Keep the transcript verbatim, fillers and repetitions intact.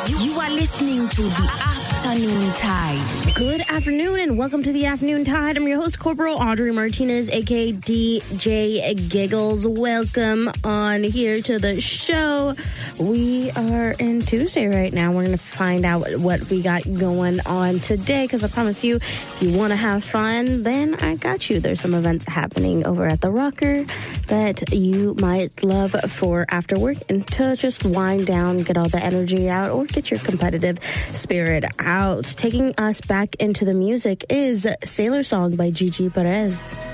You are listening to the Afternoon Tide. Good afternoon and welcome to the Afternoon Tide. I'm your host, Corporal Audrey Martinez, aka D J Giggles. Welcome on here to the show. We are in Tuesday right now. We're going to find out what we got going on today because I promise you, if you want to have fun, then I got you. There's some events happening over at the Rocker that you might love for after work and to just wind down, get all the energy out, or get your competitive spirit out. Taking us back into the music is Sailor Song by Gigi Perez.